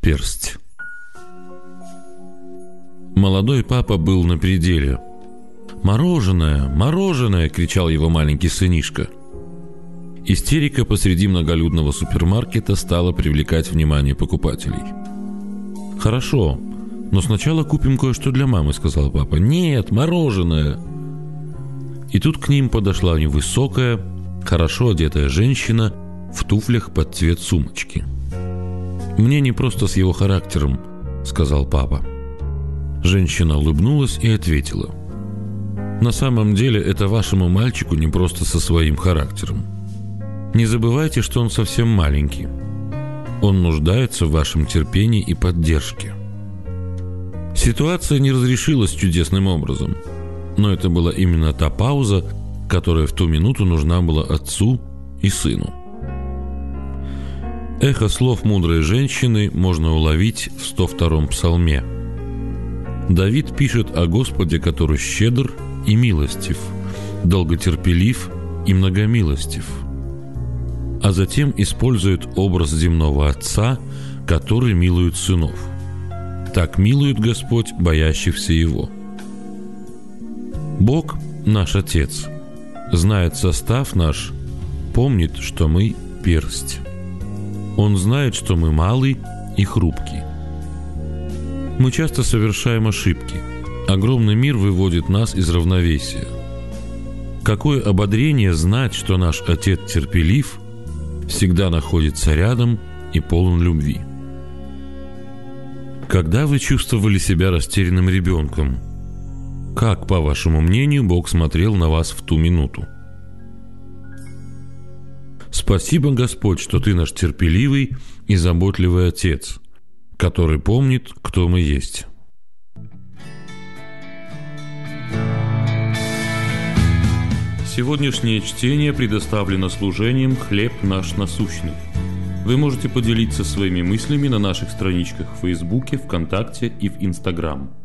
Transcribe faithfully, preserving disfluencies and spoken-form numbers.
Персть. Молодой папа был на пределе. «Мороженое! Мороженое!» — кричал его маленький сынишка. Истерика посреди многолюдного супермаркета стала привлекать внимание покупателей. «Хорошо, но сначала купим кое-что для мамы», — сказал папа. «Нет, мороженое!» И тут к ним подошла невысокая, хорошо одетая женщина в туфлях под цвет сумочки. «Мне не просто с его характером», — сказал папа. Женщина улыбнулась и ответила: «На самом деле это вашему мальчику не просто со своим характером. Не забывайте, что он совсем маленький. Он нуждается в вашем терпении и поддержке». Ситуация не разрешилась чудесным образом, но это была именно та пауза, которая в ту минуту нужна была отцу и сыну. Эхо слов мудрой женщины можно уловить в сто втором псалме. Давид пишет о Господе, который щедр и милостив, долготерпелив и многомилостив, а затем использует образ земного отца, который милует сынов. Так милует Господь боящихся Его. Бог, наш Отец, знает состав наш, помнит, что мы персть. Он знает, что мы малый и хрупкий. Мы часто совершаем ошибки. Огромный мир выводит нас из равновесия. Какое ободрение знать, что наш Отец терпелив, всегда находится рядом и полон любви. Когда вы чувствовали себя растерянным ребенком? Как, по вашему мнению, Бог смотрел на вас в ту минуту? Спасибо, Господь, что Ты наш терпеливый и заботливый Отец, который помнит, кто мы есть. Сегодняшнее чтение предоставлено служением «Хлеб наш насущный». Вы можете поделиться своими мыслями на наших страничках в Фейсбуке, ВКонтакте и в Инстаграм.